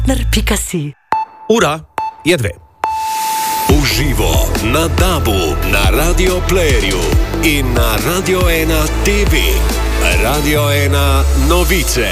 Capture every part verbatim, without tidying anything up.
partner pika si. Ura je dve. Uživo na Dabu, na Radio Playerju in na Radio ena T V. Radio ena novice.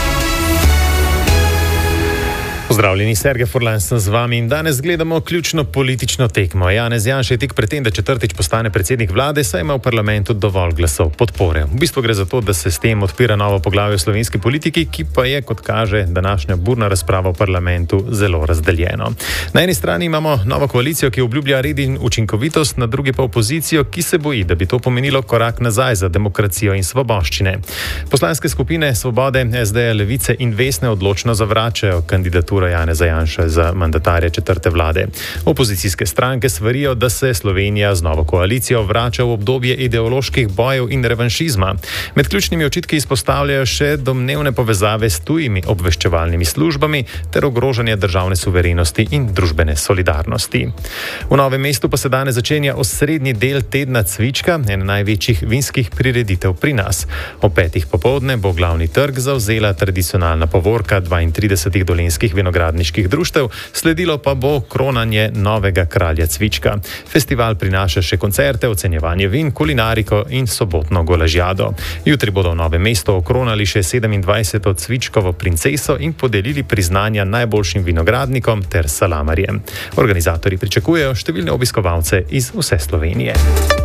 Pozdravljeni, Sergej Furlan sem z vami in danes gledamo ključno politično tekmo. Janez Janša je tik pred tem, da četrtič postane predsednik vlade, saj ima v parlamentu dovolj glasov podpore. V bistvu gre za to, da se s tem odpira novo poglavje v slovenski politiki, ki pa je, kot kaže, današnja burna razprava v parlamentu zelo razdeljeno. Na eni strani imamo novo koalicijo, ki obljublja red in učinkovitost, na drugi pa opozicijo, ki se boji, da bi to pomenilo korak nazaj za demokracijo in svoboščine. Poslanske skupine Svobode, S D, Levice in Vesne odločno zavračajo kandidaturo Janeza Janše za mandatarja četrte vlade. Opozicijske stranke svarijo, da se Slovenija z novo koalicijo vrača v obdobje ideoloških bojev in revanšizma. Med ključnimi očitki izpostavljajo še domnevne povezave s tujimi obveščevalnimi službami ter ogrožanje državne suverenosti in družbene solidarnosti. V Novem mestu pa se danes začenja osrednji del tedna cvička, ena največjih vinskih prireditev pri nas. Ob petih popoldne bo glavni trg zavzela tradicionalna povorka dvaintridesetih dolenjskih vinogradov gradniških društev, sledilo pa bo kronanje novega kralja cvička. Festival prinaša še koncerte, ocenjevanje vin, kulinariko in sobotno golažjado. Jutri bodo v Novem mestu okronali še sedemindvajseto cvičkovo princeso in podelili priznanja najboljšim vinogradnikom ter salamarjem. Organizatorji pričakujejo številne obiskovalce iz vse Slovenije.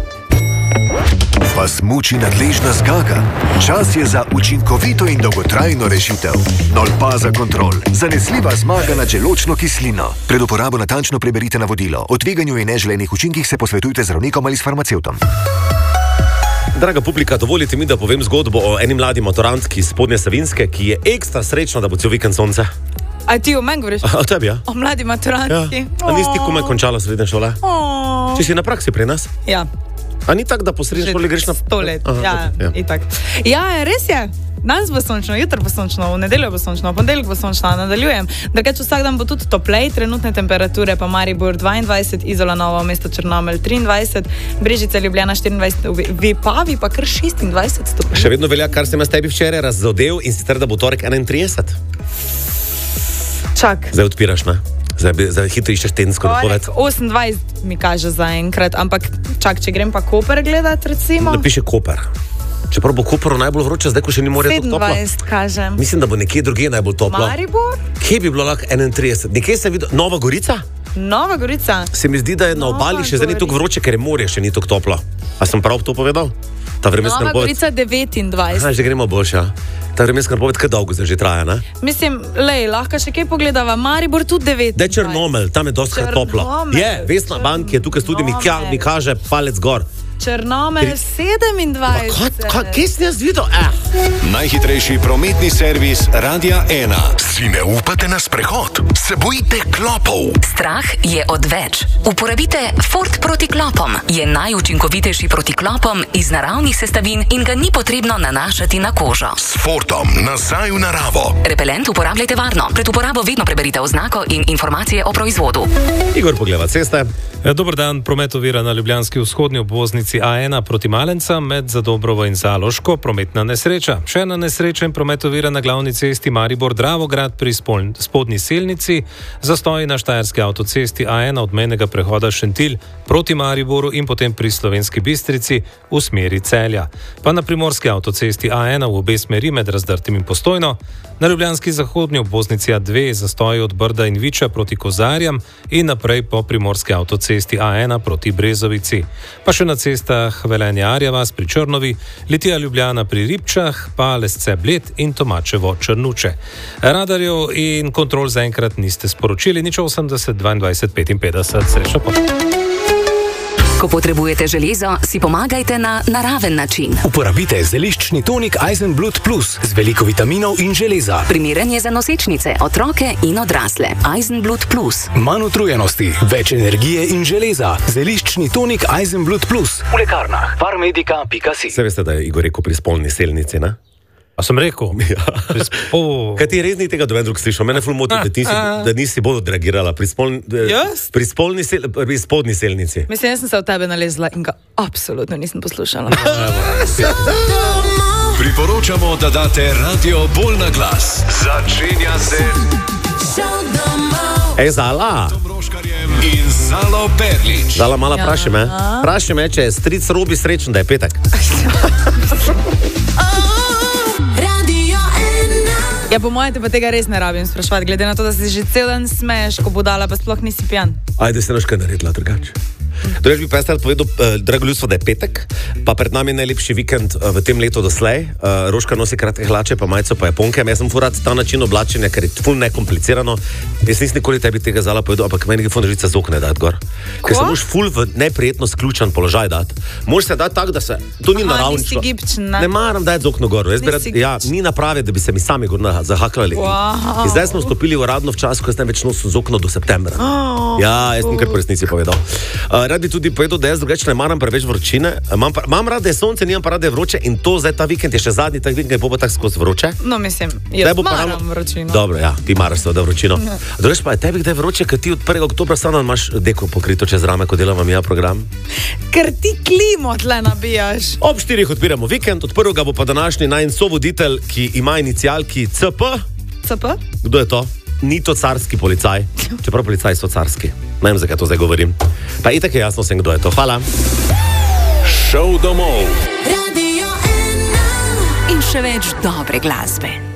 Vas muči nadležna zgaga? Čas je za učinkovito in dolgotrajno rešitev. Nolpaza Kontrol. Zanesljiva zmaga nad želodčno kislino. Pred uporabo natančno preberite navodilo. O tveganju in neželenih učinkih se posvetujte z zdravnikom ali s farmacevtom. Draga publika, dovolite mi, da povem zgodbo o eni mladi maturantki iz Spodnje Savinjske, ki je ekstra srečna, da bo cel vikend sonce. A ti o meni govoriš? O tebi, ja. O mladi maturantki? Ja. A nisi ti komaj končala srednje šole? Oh. Če si na praksi pri nas? Ja. A ni tako, da po srednji šoli greš na... Sto let, Aha, ja, okay, ja. Itak. Ja, res je. Danes bo sončno, jutro bo sončno, v nedeljo bo sončno, v ponedeljek bo sončno, nadaljujem. Drugače vsak dan bo tudi toplej, trenutne temperature pa Maribor dvaindvajset, Izola, Novo mesto, Črnomelj triindvajset, Brežice, Ljubljana štiriindvajset, Vipavi pa kar šestindvajset stopinj. Še vedno velja, kar sem jaz tebi včeraj razzodev, in sicer, da bo torek enaintrideset. Čak. Zdaj odpiraš, ne? Zdaj, zdaj hitro iščeš tedensko napoved. osemindvajset mi kaže zaenkrat, ampak čak, če grem pa Koper gledat, recimo. Napiše Koper. Čeprav bo Koperu najbolj vroče, zdaj, ko še ni morje tako toplo. sedemindvajset kažem. Mislim, da bo nekje drugje najbolj toplo. Maribor? Kje bi bilo lahko enaintrideset? Nekje se vidi Nova Gorica? Nova Gorica? Se mi zdi, da je na obali še zdaj ni tako vroče, ker je morje še ni tako toplo. A sem prav to povedal? Ta vremenska Nova napoved... Gorica devetindvajset. Aha, že gremo boljša. Ta vremenska napoved, kaj dolgo zdaj že traja, ne? Mislim, lej, lahko še kaj pogledava. Maribor tudi devetindvajset. Da je Črnomelj, tam je dostkrat toplo. Je, Vesna Bank je tukaj tudi, mi, mi kaže palec gor. Črnomelj sedemindvajset. Kje si jaz videl? Eh. Najhitrejši prometni servis Radia ena. Si ne upate na sprehod? Se bojite klopov? Strah je odveč. Uporabite Fort proti klopom. Je najučinkovitejši proti klopom iz naravnih sestavin in ga ni potrebno nanašati na kožo. S Fortom nazaj v naravo. Repelent uporabljajte varno. Pred uporabo vedno preberite oznako in informacije o proizvodu. Igor Pogleva, ceste. Dober dan, promet ovira na ljubljanski vzhodni obvoznici A ena proti Malencam med Zadobrovo in Zaloško, prometna nesreča. Še ena nesreča in promet ovira na glavni cesti Maribor-Dravograd pri spodnji Selnici, zastoji na štajerski avtocesti A ena od mejnega prehoda Šentilj proti Mariboru in potem pri Slovenski Bistrici v smeri Celja. Pa na primorski avtocesti A ena v obe smeri med Razdrtim in Postojno, na ljubljanski zahodni obvoznici A dve zastoji od Brda in Viča proti Kozarjam in naprej po primorski avtocesti A ena proti Brezovici. Pa še na cestah Velenje-Arja vas pri Črnovi, Litija Ljubljana pri Ribčah, pa Lesce Bled in Tomačevo Črnuče. Radarjev in kontrol zaenkrat niste sporočili, nič osemdeset dvaindvajset petinpetdeset. Srečno pot. Ko potrebujete železo, si pomagajte na naraven način. Uporabite zeliščni tonik Eisenblut Plus z veliko vitaminov in železa. Primeren je za nosečnice, otroke in odrasle. Eisenblut Plus. Manj utrujenosti, več energije in železa. Zeliščni tonik Eisenblut Plus. V lekarnah farmedika pika si. Se veste, da je Igor rekel pri spolni selnici, ne? A sem rekel? Ja. Oh. Kaj ti res ni tega doven drug slišal? Mene ful moti, da, da nisi bolj odreagirala pri, spolni, yes. pri, spolni sel, pri spodnji selnici. Mislim, jaz sem se v tebe nalezla in ga absolutno nisem poslušala. Priporočamo, da date radio bolj na glas. Začenja se... Ej, Zala. In Zalo Perlič. Zala, mala Ja. praši me. Praši me, če je stric Robi srečen, da je petek. Ja, po mojem te pa tega res ne rabim sprašovati, glede na to, da si že cel dan smeješ, ko budala, pa sploh nisi pijan. Ajde, se noš kaj naredila drugače. Drugač bi pa jaz rad povedal, eh, drago ljudstvo, da je petek, pa pred nami je najlepši vikend eh, v tem letu doslej. Eh, Roška nosi kratke hlače, pa majico, pa japonke. Jaz sem furat ta način oblačenja, ker je ful nekomplicirano. Jaz nisem nikoli tebi tega Zala povedal, ampak meni je ful nožica z okne dati gor. Ker se moraš ful v neprijetno sključen položaj dati. Moraš se dati tako, da se, to ni Aha, naravno. nisi gibčen, ne? Ne maram dati z okno gor. Jaz bi rad, Nisi ja, ni naprave, da bi se mi sami gor na- zahakljali. Wow. In zdaj smo vstopili uradno v čas, ko jaz ne več nosim z okno do septembra. Oh. Ja, jaz sem kar po resnici povedal. Uh, rad bi tudi povedal, da jaz drugače ne maram preveč vročine. Imam, pa, imam rad, da je sonce, nimam pa rad, da je vroče in to zdaj ta vikend je še zadnji tak vikend, bo pa tako skozi vroče. No, mislim, Zdaj jaz bo pa maram ravno- vročino. Dobro, ja, ti maraš seveda vročino. Drugače pa je tebi kdaj vroče, ker ti od prvega oktobra samo imaš deko pokrito čez rame, ko delamo mi ja program. Ker ti klimo tle nabijaš. Ob štirih odpiramo vikend, od prvega bo pa današnji najin sovoditelj, ki ima inicialki C P. C P? Kdo je to? Ni to carski policaj, čeprav policaji so carski. Ne vem, zakaj to zdaj govorim. Pa itak je jasno vsem, kdo je to. Hvala. Šov domov. In še več dobre glasbe.